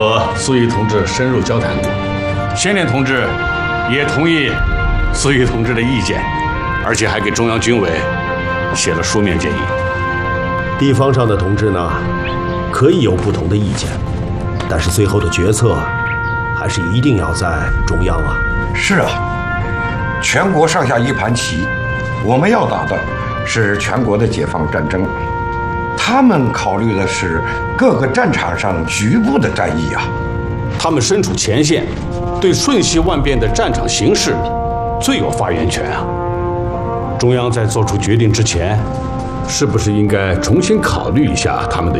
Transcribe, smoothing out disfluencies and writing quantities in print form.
和苏毅同志深入交谈过，先烈同志也同意苏毅同志的意见，而且还给中央军委写了书面建议。 地方上的同志呢，可以有不同的意见，但是最后的决策还是一定要在中央啊。 是啊，全国上下一盘棋，我们要打的是全国的解放战争，他们考虑的是各个战场上局部的战役啊。 他们身处前线，对瞬息万变的战场形势最有发言权啊。中央在做出决定之前，是不是应该重新考虑一下他们的